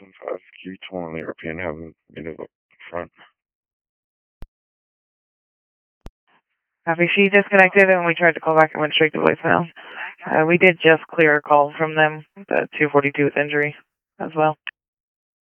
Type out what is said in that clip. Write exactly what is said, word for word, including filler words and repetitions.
seven five Q twenty European, have them meet up front. Copy. She disconnected and we tried to call back and went straight to voicemail. Uh, we did just clear a call from them, the two forty-two with injury as well.